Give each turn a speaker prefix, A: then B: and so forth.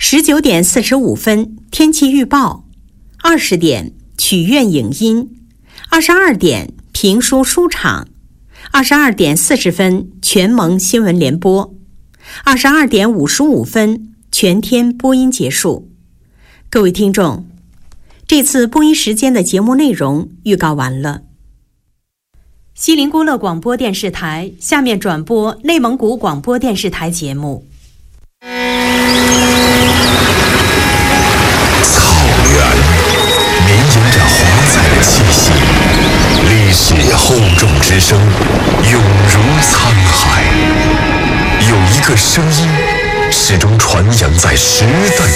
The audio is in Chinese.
A: 19点45分天气预报，20点曲苑影音，22点评书书场，22点40分全盟新闻联播，22点55分全天播音结束。各位听众，这次播音时间的节目内容预告完了。锡林郭勒广播电视台下面转播内蒙古广播电视台节目。
B: 草原绵延着华彩的气息，历史厚重之声永如沧海。有一个声音始终传扬在时代